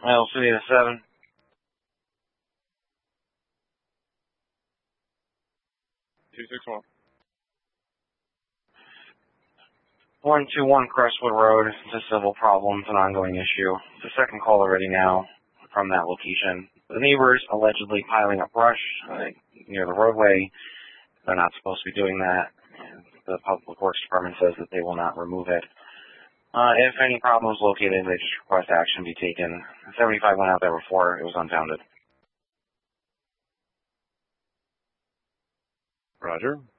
Well, City to 7. 261. 121 Crestwood Road. It's a civil problem. It's an ongoing issue. The second call already now from that location. The neighbors allegedly piling up brush near the roadway. They're not supposed to be doing that. The Public Works Department says that they will not remove it. If any problem is located, they just request action be taken. 75 went out there before. It was unfounded. Roger.